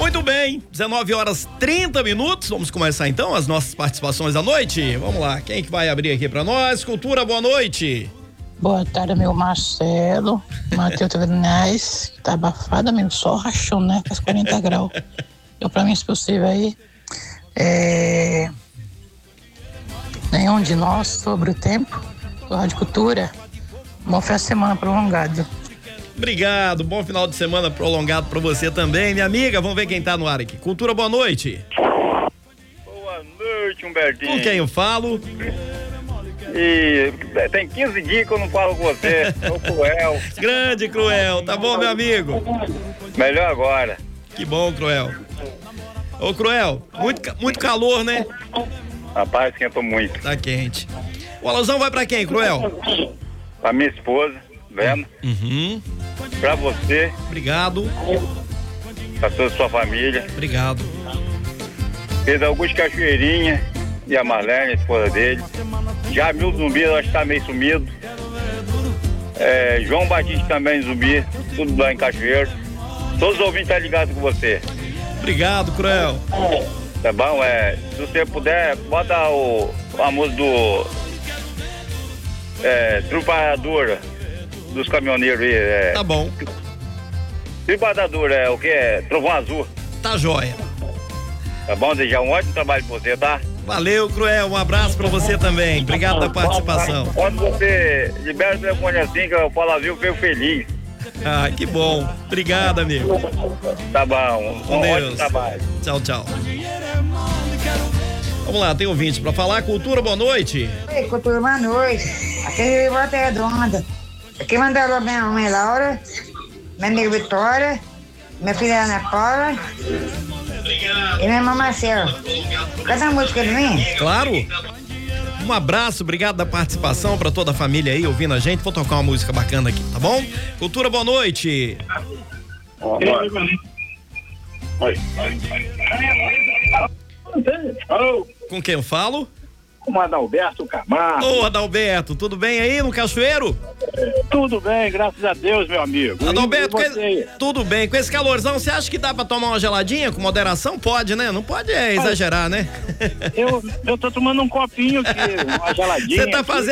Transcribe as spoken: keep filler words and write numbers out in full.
Muito bem, dezenove horas trinta minutos. Vamos começar então as nossas participações da noite. Vamos lá, quem que vai abrir aqui pra nós? Cultura, boa noite. Boa tarde, meu Marcelo, Matheus Tavernais, que tá abafado, amigo, só rachando, né, faz quarenta graus. Eu, pra mim, se possível aí, é... nenhum de nós sobre o tempo, do Rádio Cultura, bom fim de semana prolongado. Obrigado, bom final de semana prolongado pra você também, minha amiga. Vamos ver quem tá no ar aqui. Cultura, boa noite. Boa noite, Humbertinho. Com quem eu falo? E tem quinze dias que eu não falo com você. Ô, Cruel. Grande Cruel, tá bom, meu amigo? Melhor agora. Que bom, Cruel. Ô, Cruel, muito, muito calor, né? Rapaz, esquentou muito. Tá quente. O alusão vai pra quem, Cruel? Pra minha esposa, vendo? Uhum. Pra você. Obrigado. Pra toda a sua família. Obrigado. Pedro Augusto Cachoeirinha e a Marlene, a esposa dele. Jamil Zumbi, eu acho que tá meio sumido. É, João Batista também, Zumbi, tudo lá em Cachoeiro. Todos os ouvintes estão ligados com você. Obrigado, Cruel. Tá bom? É, se você puder, bota o, a música do é, Trupadura dos caminhoneiros aí. É, Tá bom. Trupadura é o que? É Trovão Azul. Tá jóia. Tá bom? Desejar um ótimo trabalho pra você, tá? Valeu, Cruel. Um abraço pra você também. Obrigado pela participação. Quando você libera o telefone assim, que eu falo viu, eu fico feliz. Ah, que bom. Obrigado, amigo. Tá bom. Com Um Deus. ótimo trabalho. Tchau, tchau. Vamos lá, tem ouvinte pra falar. Cultura, boa noite. Oi, Cultura, boa noite. Aqui é Volta Redonda. Aqui mandaram minha mãe Laura, minha amiga Vitória, minha filha Ana Paula e minha irmã Marcela. Cadê a música de mim? Claro. Um abraço, obrigado da participação pra toda a família aí ouvindo a gente. Vou tocar uma música bacana aqui, tá bom? Cultura, boa noite. Oi. Com quem eu falo? Com o Adalberto Camargo. Ô, Adalberto, tudo bem aí no Cachoeiro? Tudo bem, graças a Deus, meu amigo. Adalberto, E com você? esse- tudo bem. Com esse calorzão, você acha que dá pra tomar uma geladinha com moderação? Pode, né? Não pode é, exagerar, né? Eu, eu tô tomando um copinho aqui, uma geladinha. Você tá aqui. fazendo